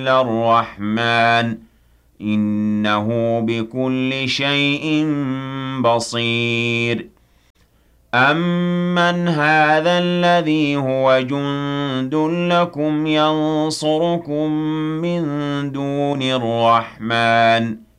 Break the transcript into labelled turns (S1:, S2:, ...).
S1: الرحمن إنه بكل شيء بصير أَمَّنْ هَٰذَا الَّذِي هُوَ جُندٌ لَّكُمْ يَنصُرُكُم مِّن دُونِ الرَّحْمَٰنِ